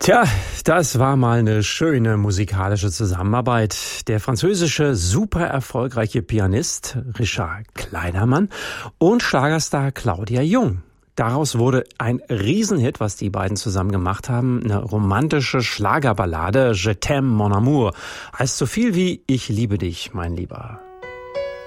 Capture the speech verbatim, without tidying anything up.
Tja, das war mal eine schöne musikalische Zusammenarbeit. Der französische super erfolgreiche Pianist Richard Kleidermann und Schlagerstar Claudia Jung. Daraus wurde ein Riesenhit, was die beiden zusammen gemacht haben. Eine romantische Schlagerballade, Je t'aime mon amour. Heißt so viel wie Ich liebe dich, mein Lieber.